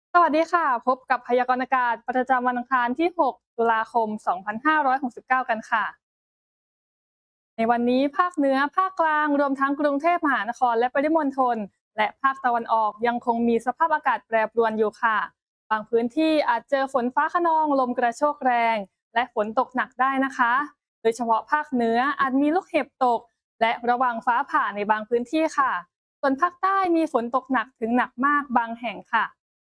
สวัสดีค่ะพบกับพยากรณ์อากาศประจำวันอังคารที่ 6 ตุลาคม 2569 กันค่ะในวันนี้ภาคเหนือภาคกลางรวมทั้งกรุงเทพมหานครและปริมณฑลและภาคตะวันออกยังคงมีสภาพอากาศแปรปรวนอยู่ค่ะบางพื้นที่อาจเจอฝนฟ้าคะนองลมกระโชกแรงและฝนตกหนักได้นะคะโดยเฉพาะภาคเหนืออาจมีลูกเห็บตกและระวังฟ้าผ่าในบางพื้นที่ค่ะส่วนภาคใต้มีฝนตกหนักถึงหนักมากบางแห่งค่ะ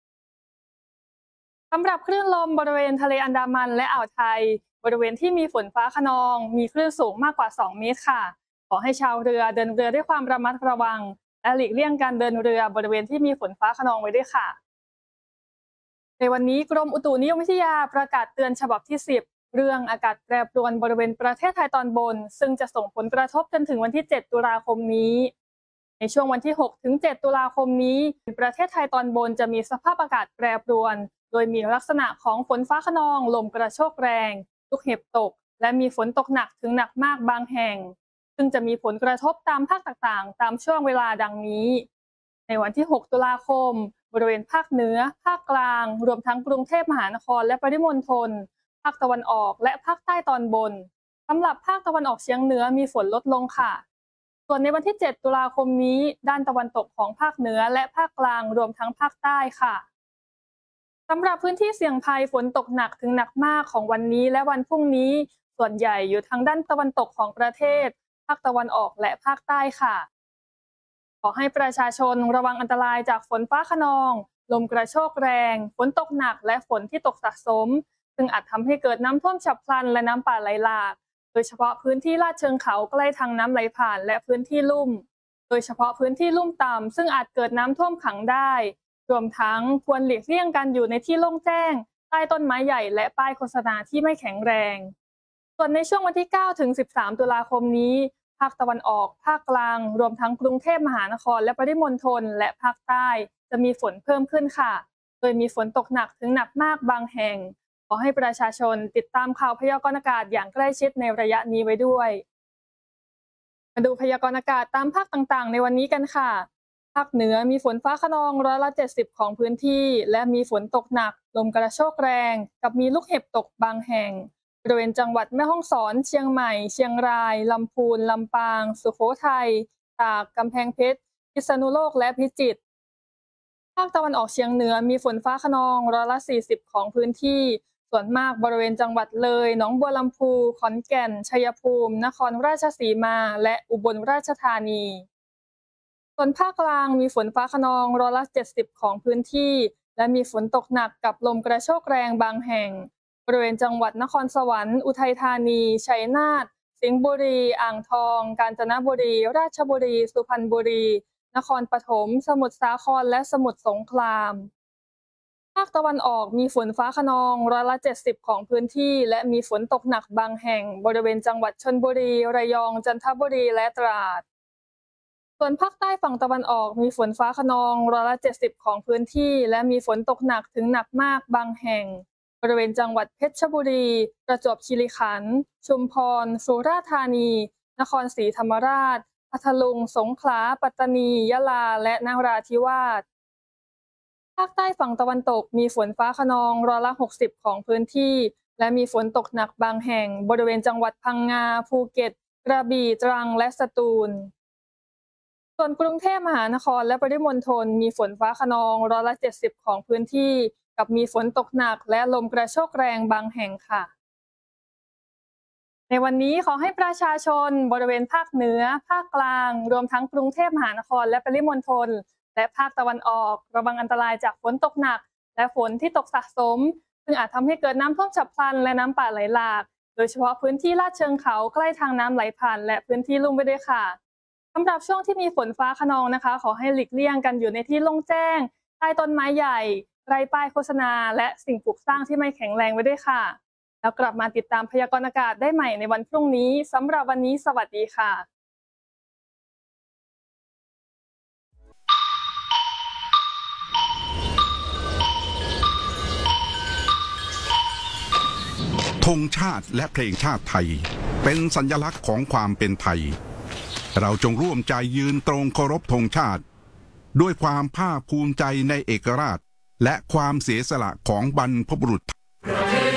สำหรับคลื่นลมบริเวณทะเลอันดามันและอ่าวไทยบริเวณที่มีฝนฟ้าคะนองมีคลื่นสูงมากกว่า 2 เมตรค่ะขอให้ชาวเรือเดินเรือด้วยความระมัดระวังและหลีกเลี่ยงการเดินเรือบริเวณที่มีฝนฟ้าคะนองไว้ด้วยค่ะในวันนี้กรมอุตุนิยมวิทยาประกาศเตือนฉบับที่ 10เรื่องอากาศแปรปรวนบริเวณประเทศไทยตอนบนซึ่งจะส่งผลกระทบจนถึงวันที่ 7 ตุลาคมนี้ในช่วงวันที่ 6 ถึง 7 ตุลาคมนี้ประเทศไทยตอนบนจะมีสภาพอากาศแปรปรวน โดยมีลักษณะของฝนฟ้าคะนองลมกระโชกแรงลูกเห็บตกและมีฝนตกหนักถึงหนักมากบางแห่งซึ่งจะมีผลกระทบตามภาคต่างๆตามช่วงเวลาดังนี้ในวันที่ 6 ตุลาคมบริเวณภาคเหนือภาคกลางรวมทั้งกรุงเทพมหานครและปริมณฑลภาคตะวันออกและภาคใต้ตอนบนสำหรับภาคตะวันออกเฉียงเหนือมีฝนลดลงค่ะส่วนในวันที่ 7 ตุลาคมนี้ด้านตะวันตกของภาคเหนือและภาคกลางรวมทั้งภาคใต้ค่ะ สำหรับพื้นที่เสี่ยงภัยฝนตกหนักถึงหนักมากของวันนี้และวันพรุ่งนี้ส่วนใหญ่อยู่ทางด้านตะวันตกของประเทศภาคตะวันออกและภาคใต้ค่ะขอให้ประชาชนระวังอันตรายจากฝนฟ้าคะนองลมกระโชกแรงฝนตกหนักและฝนที่ตกสะสมซึ่งอาจทำให้เกิดน้ำท่วมฉับพลันและน้ำป่าไหลหลากโดยเฉพาะพื้นที่ลาดเชิงเขาใกล้ทางน้ำไหลผ่านและพื้นที่ลุ่มโดยเฉพาะพื้นที่ลุ่มต่ำซึ่งอาจเกิดน้ำท่วมขังได้ รวมทั้งควรหลีกเลี่ยงการอยู่ในที่โล่งแจ้งใต้ต้นไม้ใหญ่และป้ายโฆษณาที่ไม่แข็งแรง ส่วนในช่วงวันที่ 9 ถึง 13 ตุลาคมนี้ ภาคตะวันออก ภาคกลาง รวมทั้งกรุงเทพมหานครและปริมณฑลและภาคใต้จะมีฝนเพิ่มขึ้นค่ะ โดยมีฝนตกหนักถึงหนักมากบางแห่ง ขอให้ประชาชนติดตามข่าวพยากรณ์อากาศอย่างใกล้ชิดในระยะนี้ไว้ด้วย มาดูพยากรณ์อากาศตามภาคต่างๆในวันนี้กันค่ะ ภาคเหนือมีฝนฟ้าคะนอง70%ของพื้นที่และมีฝนตกหนักลมกระโชกแรงกับมีลูกเห็บตกบางแห่งบริเวณจังหวัดแม่ฮ่องสอนเชียงใหม่เชียงรายลำพูนลำปางสุโขทัยตากกำแพงเพชรพิษณุโลกและพิจิตรภาคตะวันออกเฉียงเหนือมีฝนฟ้าคะนอง40%ของพื้นที่ส่วนมากบริเวณจังหวัดเลยหนองบัวลำพูขอนแก่นชัยภูมินครราชสีมาและอุบลราชธานี ส่วนภาคกลางมีฝนฟ้าคะนอง70%ของพื้นที่และมีฝนตกหนักกับลมกระโชกแรงบางแห่งบริเวณจังหวัดนครสวรรค์อุทัยธานีชัยนาทสิงห์บุรีอ่างทองกาญจนบุรีราชบุรีสุพรรณบุรีนครปฐมสมุทรสาครและสมุทรสงครามภาคตะวันออกมีฝนฟ้าคะนอง70%ของพื้นที่และมีฝนตกหนักบางแห่งบริเวณจังหวัดชลบุรีระยองจันทบุรีและตราด ส่วนภาคใต้ฝั่งตะวันออกมีฝนฟ้าคะนอง70%ของพื้นที่และมีฝนตกหนักถึงหนักมากบางแห่งบริเวณจังหวัดเพชรบุรีประจวบคีรีขันธ์ชุมพรสุราษฎร์ธานีนครศรีธรรมราชพัทลุงสงขลาปัตตานียะลาและนราธิวาสภาคใต้ฝั่งตะวันตกมีฝนฟ้าคะนอง60%ของพื้นที่และมีฝนตกหนักบางแห่งบริเวณจังหวัดพังงาภูเก็ตกระบี่ตรังและสตูล ส่วนกรุงเทพมหานครและปริมณฑลมีฝนฟ้าคะนอง70%ของพื้นที่กับมีฝนตกหนักและลมกระโชกแรงบางแห่งค่ะในวันนี้ขอให้ประชาชนบริเวณภาคเหนือภาคกลางรวมทั้งกรุงเทพมหานครและปริมณฑลและภาคตะวันออกระวังอันตรายจากฝนตกหนักและฝนที่ตกสะสมซึ่งอาจทำให้เกิดน้ำท่วมฉับพลันและน้ำป่าไหลหลากโดยเฉพาะพื้นที่ลาดเชิงเขาใกล้ทางน้ำไหลผ่านและพื้นที่ลุ่มไปด้วยค่ะ สำหรับช่วงที่มีฝนฟ้าคะนองนะคะขอให้หลีกเลี่ยงกันอยู่ในที่โล่งแจ้งใต้ต้นไม้ใหญ่ไร้ป้ายโฆษณาและสิ่งปลูกสร้างที่ไม่แข็งแรงไว้ด้วยค่ะแล้วกลับมาติดตามพยากรณ์อากาศได้ใหม่ในวันพรุ่งนี้สำหรับวันนี้สวัสดีค่ะธงชาติและเพลงชาติไทยเป็นสัญลักษณ์ของความเป็นไทยเราจงร่วมใจยืนตรงเคารพธงชาติด้วยความภาคภูมิใจในเอกราชและความเสียสละของบรรพบุรุษ